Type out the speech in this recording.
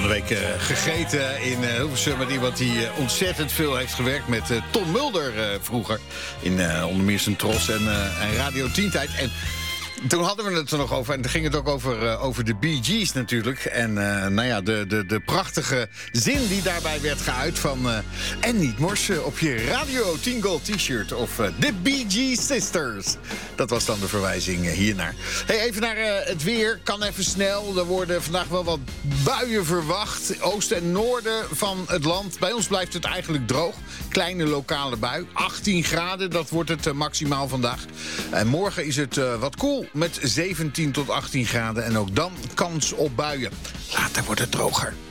de week gegeten in Hilversum met iemand die ontzettend veel heeft gewerkt met Tom Mulder vroeger. In onder meer zijn Tros en Radio 10-tijd. En toen hadden we het er nog over. En toen ging het ook over de Bee Gees natuurlijk. En de prachtige zin die daarbij werd geuit van... en niet morsen op je Radio 10 Gold t-shirt. Of de Bee Gees Sisters. Dat was dan de verwijzing hiernaar. Hey, even naar het weer. Kan even snel. Er worden vandaag wel wat buien verwacht. Oosten en noorden van het land. Bij ons blijft het eigenlijk droog. Kleine lokale bui. 18 graden, dat wordt het maximaal vandaag. En morgen is het wat koel. Met 17 tot 18 graden en ook dan kans op buien. Later wordt het droger.